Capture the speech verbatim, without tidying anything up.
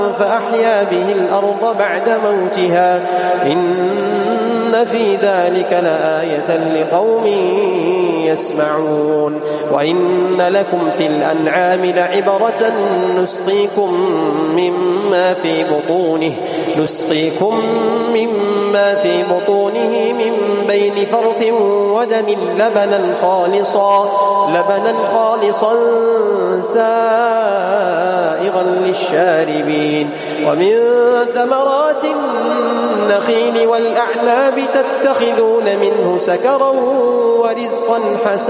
فأحيا به الأرض بعد موتها إن في ذلك لآية لقوم يسمعون وإن لكم في الأنعام لعبرة نسقيكم مما في بطونه نسقيكم مما في بطونه من بين فرث ودم لبنا خالصا لبنا خالصا سائغا للشاربين ومن ثمرات النخيل والأعناب تتخذون منه سكرا ورزقا حسنا